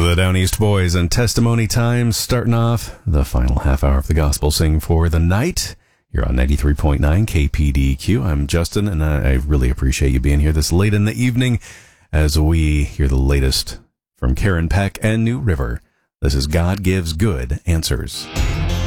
The Down East Boys and Testimony Time starting off the final half hour of the Gospel Sing for the night. You're on 93.9 KPDQ. I'm Justin, and I really appreciate you being here this late in the evening as we hear the latest from Karen Peck and New River. This is God Gives Good Answers.